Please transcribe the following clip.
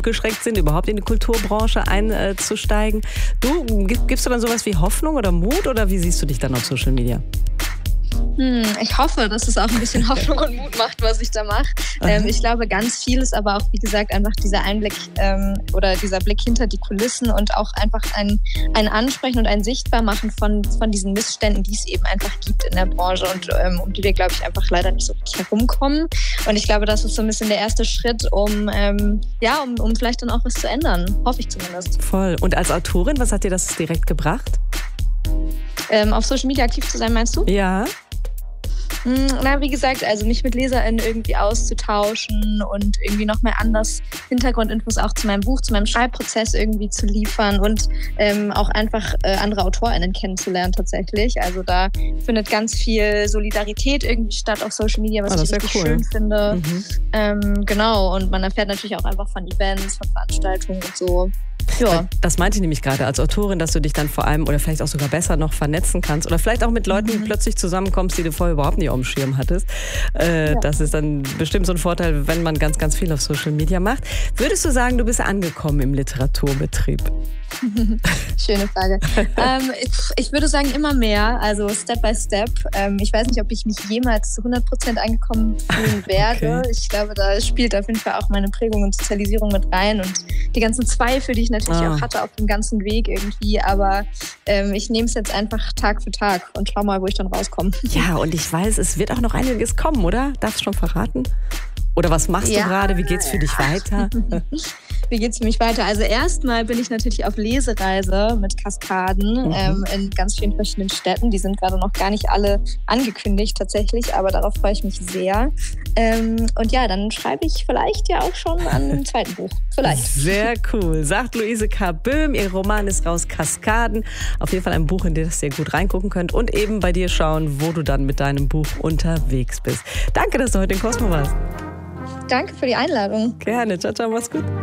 abgeschreckt sind, überhaupt in die Kulturbranche einzusteigen. Gibst du dann sowas wie Hoffnung oder Mut oder wie siehst du dich dann auf Social Media? Ich hoffe, dass es auch ein bisschen Hoffnung und Mut macht, was ich da mache. Ich glaube, ganz viel ist aber auch, wie gesagt, einfach dieser Einblick oder dieser Blick hinter die Kulissen und auch einfach ein Ansprechen und ein Sichtbarmachen von diesen Missständen, die es eben einfach gibt in der Branche und um die wir, glaube ich, einfach leider nicht so richtig herumkommen. Und ich glaube, das ist so ein bisschen der erste Schritt, um vielleicht dann auch was zu ändern. Hoffe ich zumindest. Voll. Und als Autorin, was hat dir das direkt gebracht? Auf Social Media aktiv zu sein, meinst du? Ja. Na, wie gesagt, also mich mit LeserInnen irgendwie auszutauschen und irgendwie noch mehr anders Hintergrundinfos auch zu meinem Buch, zu meinem Schreibprozess irgendwie zu liefern und auch einfach andere AutorInnen kennenzulernen tatsächlich. Also da findet ganz viel Solidarität irgendwie statt auf Social Media, was ich richtig schön finde. Genau, und man erfährt natürlich auch einfach von Events, von Veranstaltungen und so. Ja. Das meinte ich nämlich gerade als Autorin, dass du dich dann vor allem oder vielleicht auch sogar besser noch vernetzen kannst oder vielleicht auch mit Leuten plötzlich zusammenkommst, die du vorher überhaupt nicht auf dem Schirm hattest. Das ist dann bestimmt so ein Vorteil, wenn man ganz, ganz viel auf Social Media macht. Würdest du sagen, du bist angekommen im Literaturbetrieb? Schöne Frage. Ich würde sagen, immer mehr, also Step by Step. Ich weiß nicht, ob ich mich jemals zu 100% angekommen fühlen werde. Okay. Ich glaube, da spielt auf jeden Fall auch meine Prägung und Sozialisierung mit rein und die ganzen Zweifel, die ich natürlich auch hatte auf dem ganzen Weg irgendwie. Aber ich nehme es jetzt einfach Tag für Tag und schau mal, wo ich dann rauskomme. Ja, und ich weiß, es wird auch noch einiges kommen, oder? Darfst du schon verraten? Oder was machst du gerade? Wie geht's für dich weiter? Wie geht's für mich weiter? Also erstmal bin ich natürlich auf Lesereise mit Kaskaden in ganz vielen verschiedenen Städten. Die sind gerade noch gar nicht alle angekündigt tatsächlich, aber darauf freue ich mich sehr. Und ja, dann schreibe ich vielleicht ja auch schon an einem zweiten Buch. Vielleicht. Sehr cool. Sagt Luise K. Böhm. Ihr Roman ist raus, Kaskaden. Auf jeden Fall ein Buch, in das ihr gut reingucken könnt und eben bei dir schauen, wo du dann mit deinem Buch unterwegs bist. Danke, dass du heute in Cosmo warst. Danke für die Einladung. Gerne. Ciao, ciao, mach's gut.